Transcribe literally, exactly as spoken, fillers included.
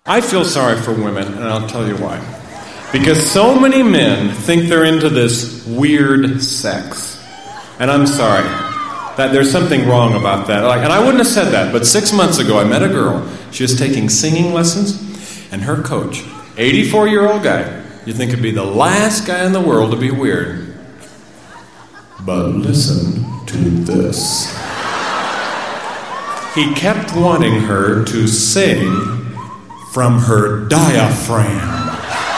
I feel sorry for women, and I'll tell you why. Because so many men think they're into this weird sex. And I'm sorry. That there's something wrong about that. Like, and I wouldn't have said that, but six months ago I met a girl. She was taking singing lessons, and her coach, eighty-four-year-old guy, you'd think would be the last guy in the world to be weird. But listen to this. He kept wanting her to sing from her diaphragm.